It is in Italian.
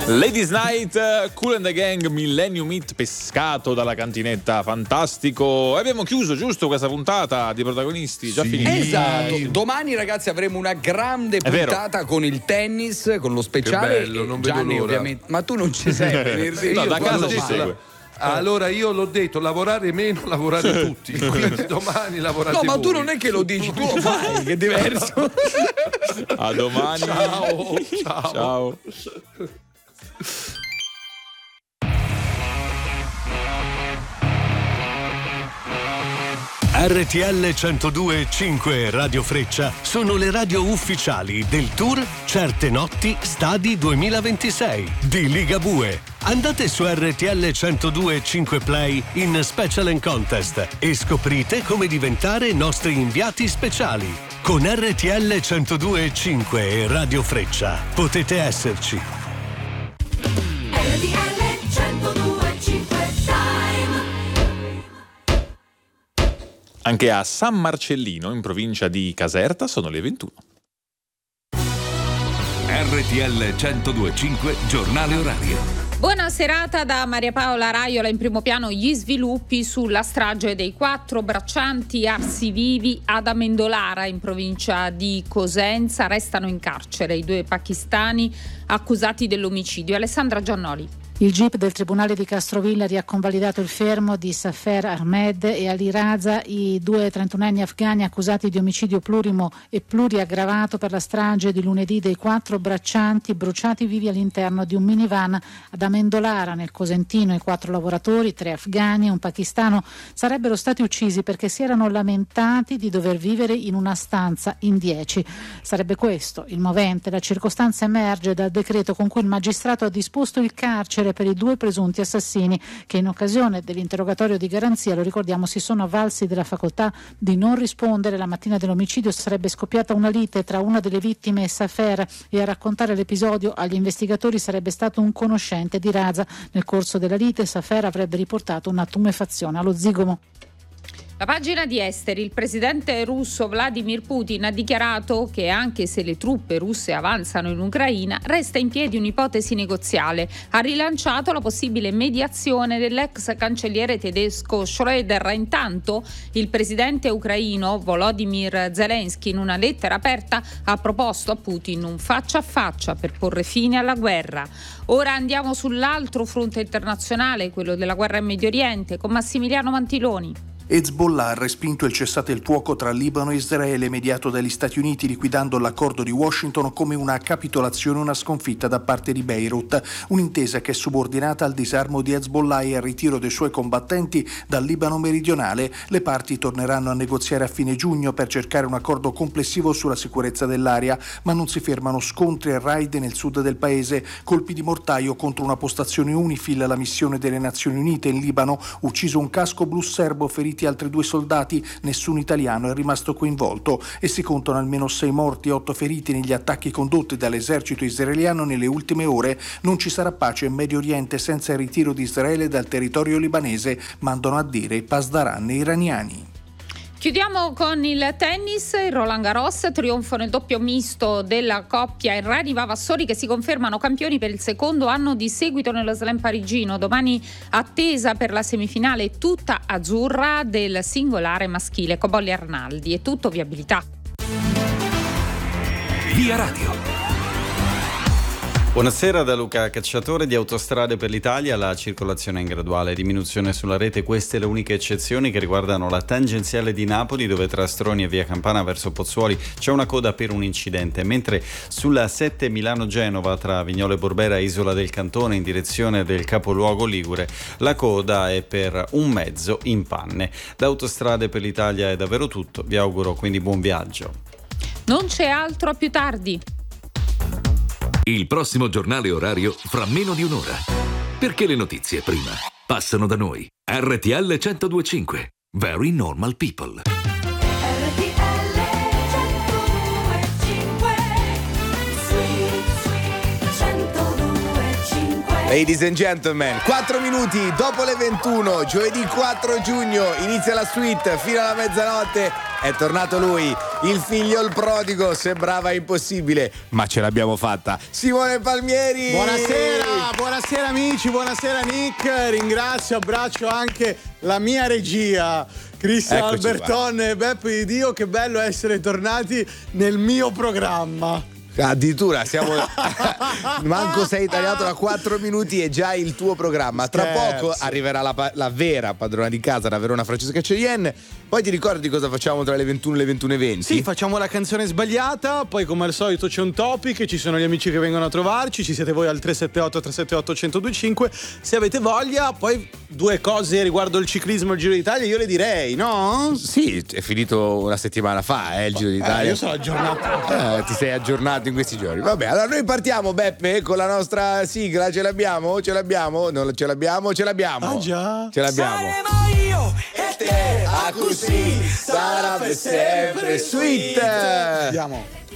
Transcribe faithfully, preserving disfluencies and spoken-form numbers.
Ladies Night, Kool and the Gang, Millennium Hit, pescato dalla cantinetta, fantastico. E abbiamo chiuso giusto questa puntata di protagonisti, già sì, finita. Esatto. Domani ragazzi avremo una grande puntata con il tennis, con lo speciale. Che bello, non Gianni, vedo l'ora. Ovviamente. Ma tu non ci sei a venerdì. No, Io da casa quando ci vado- segue. Allora io l'ho detto, lavorare meno, lavorare tutti. Quindi domani lavorate No, ma voi. tu non è che lo dici, tu lo fai, che è diverso. A domani. Ciao, ciao. Ciao. R T L centodue e cinque Radio Freccia sono le radio ufficiali del tour Certe Notti Stadi duemilaventisei di Ligabue. Andate su R T L centodue e cinque Play in Special and Contest e scoprite come diventare nostri inviati speciali. Con R T L centodue e cinque e Radio Freccia potete esserci. R T L centodue e cinque Anche a San Marcellino, in provincia di Caserta, sono le ventuno. R T L centodue e cinque Giornale Orario. Buona serata da Maria Paola Raiola. In primo piano gli sviluppi sulla strage dei quattro braccianti arsi vivi ad Amendolara in provincia di Cosenza. Restano in carcere i due pakistani accusati dell'omicidio. Alessandra Giannoli. Il G I P del Tribunale di Castrovillari ha convalidato il fermo di Safer Ahmed e Ali Raza, i due trentunenni afghani accusati di omicidio plurimo e pluriaggravato per la strage di lunedì dei quattro braccianti bruciati vivi all'interno di un minivan ad Amendolara, nel Cosentino. I quattro lavoratori, tre afghani e un pakistano, sarebbero stati uccisi perché si erano lamentati di dover vivere in una stanza in dieci. Sarebbe questo il movente. La circostanza emerge dal decreto con cui il magistrato ha disposto il carcere per i due presunti assassini che in occasione dell'interrogatorio di garanzia, lo ricordiamo, si sono avvalsi della facoltà di non rispondere. La mattina dell'omicidio sarebbe scoppiata una lite tra una delle vittime e Safer e a raccontare l'episodio agli investigatori sarebbe stato un conoscente di Raza. Nel corso della lite Safer avrebbe riportato una tumefazione allo zigomo. La pagina di esteri. Il presidente russo Vladimir Putin ha dichiarato che anche se le truppe russe avanzano in Ucraina resta in piedi un'ipotesi negoziale. Ha rilanciato la possibile mediazione dell'ex cancelliere tedesco Schröder. Intanto il presidente ucraino Volodymyr Zelensky in una lettera aperta ha proposto a Putin un faccia a faccia per porre fine alla guerra. Ora andiamo sull'altro fronte internazionale, quello della guerra in Medio Oriente, con Massimiliano Mantiloni. Hezbollah ha respinto il cessate il fuoco tra Libano e Israele mediato dagli Stati Uniti, liquidando l'accordo di Washington come una capitolazione e una sconfitta da parte di Beirut, un'intesa che è subordinata al disarmo di Hezbollah e al ritiro dei suoi combattenti dal Libano meridionale. Le parti torneranno a negoziare a fine giugno per cercare un accordo complessivo sulla sicurezza dell'area, ma non si fermano scontri e raid nel sud del paese, colpi di mortaio contro una postazione UNIFIL, la missione delle Nazioni Unite in Libano, ucciso un casco blu serbo, feriti altri due soldati, nessun italiano è rimasto coinvolto e si contano almeno sei morti e otto feriti negli attacchi condotti dall'esercito israeliano nelle ultime ore. Non ci sarà pace in Medio Oriente senza il ritiro di Israele dal territorio libanese, mandano a dire i pasdaran iraniani. Chiudiamo con il tennis. Il Roland Garros, trionfo nel doppio misto della coppia Errani Vavassori, che si confermano campioni per il secondo anno di seguito nello slam parigino. Domani attesa per la semifinale tutta azzurra del singolare maschile Cobolli Arnaldi. È tutto viabilità. Via Radio. Buonasera da Luca Cacciatore di Autostrade per l'Italia. La circolazione è in graduale diminuzione sulla rete, queste le uniche eccezioni che riguardano la tangenziale di Napoli, dove tra Stroni e via Campana verso Pozzuoli c'è una coda per un incidente, mentre sulla sette Milano-Genova tra Vignolo e Borbera, Isola del Cantone in direzione del capoluogo ligure, la coda è per un mezzo in panne. Da Autostrade per l'Italia è davvero tutto, vi auguro quindi buon viaggio. Non c'è altro, a più tardi. Il prossimo giornale orario fra meno di un'ora. Perché le notizie prima passano da noi. R T L centodue e cinque. Very Normal People. Ladies and gentlemen, quattro minuti dopo le ventuno, giovedì quattro giugno, inizia la suite fino alla mezzanotte. È tornato lui, il figlio il prodigo. Sembrava impossibile, ma ce l'abbiamo fatta. Simone Palmieri! Buonasera! buonasera amici, buonasera Nick, ringrazio, abbraccio anche la mia regia Cristian Alberton e Beppe di Dio, che bello essere tornati nel mio programma. Addirittura siamo manco sei tagliato da quattro minuti e già il tuo programma. Tra Scherzo. poco arriverà la, la vera padrona di casa, la Verona Francesca Cheyenne. Poi ti ricordi cosa facciamo tra le ventuno e le ventuno e venti? Sì, facciamo la canzone sbagliata, poi come al solito c'è un topic, ci sono gli amici che vengono a trovarci, ci siete voi al tre sette otto tre sette otto uno zero due cinque se avete voglia. Poi due cose riguardo il ciclismo e il Giro d'Italia io le direi, no? Sì, è finito una settimana fa eh, il Giro d'Italia. Eh, io sono aggiornato. Eh, ti sei aggiornato in questi giorni. Vabbè, allora noi partiamo, Beppe, con la nostra sigla. Ce l'abbiamo? Ce l'abbiamo? Non ce l'abbiamo? Ce l'abbiamo. Ah già. Ce l'abbiamo. Saremo io e te, Ah, così sarà per sempre sweet. Andiamo.